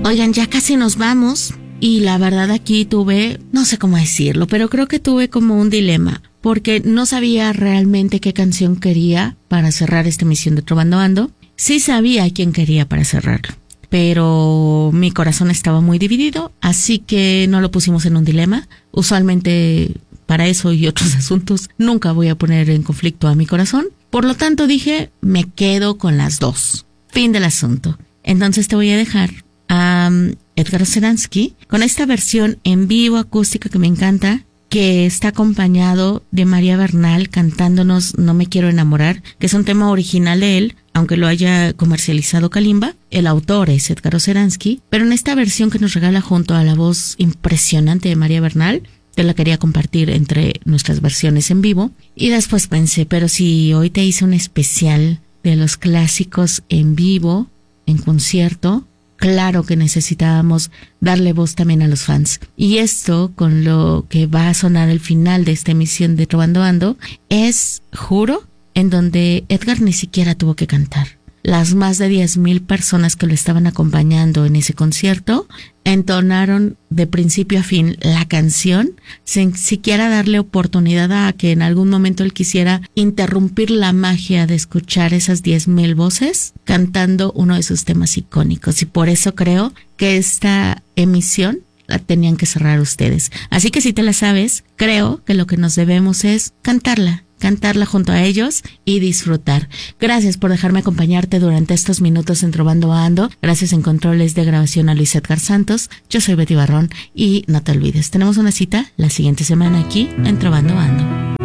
Oigan, ya casi nos vamos y la verdad aquí tuve, no sé cómo decirlo, pero creo que tuve como un dilema porque no sabía realmente qué canción quería para cerrar esta emisión de Trovando Ando. Sí sabía quién quería para cerrarlo, pero mi corazón estaba muy dividido, así que no lo pusimos en un dilema. Usualmente para eso y otros asuntos nunca voy a poner en conflicto a mi corazón. Por lo tanto dije, me quedo con las dos. Fin del asunto. Entonces te voy a dejar a Edgar Oceransky con esta versión en vivo acústica que me encanta, que está acompañado de María Bernal cantándonos No me quiero enamorar, que es un tema original de él, aunque lo haya comercializado Kalimba. El autor es Edgar Oceransky, pero en esta versión que nos regala junto a la voz impresionante de María Bernal, te la quería compartir entre nuestras versiones en vivo. Y después pensé, pero si hoy te hice un especial de los clásicos en vivo, en concierto, claro que necesitábamos darle voz también a los fans. Y esto, con lo que va a sonar al final de esta emisión de Trovando Ando, es Juro, en donde Edgar ni siquiera tuvo que cantar. Las más de 10,000 personas que lo estaban acompañando en ese concierto entonaron de principio a fin la canción sin siquiera darle oportunidad a que en algún momento él quisiera interrumpir la magia de escuchar esas 10,000 voces cantando uno de sus temas icónicos. Y por eso creo que esta emisión la tenían que cerrar ustedes. Así que si te la sabes, creo que lo que nos debemos es cantarla junto a ellos y disfrutar. Gracias por dejarme acompañarte durante estos minutos en Trovando Ando. Gracias en controles de grabación a Luis Edgar Santos. Yo soy Betty Barrón y no te olvides, tenemos una cita la siguiente semana aquí en Trovando Ando.